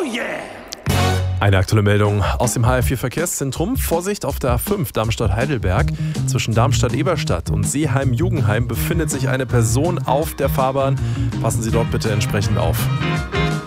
Eine aktuelle Meldung aus dem HR4-Verkehrszentrum. Vorsicht auf der A5 Darmstadt-Heidelberg. Zwischen Darmstadt-Eberstadt und Seeheim-Jugenheim befindet sich eine Person auf der Fahrbahn. Passen Sie dort bitte entsprechend auf.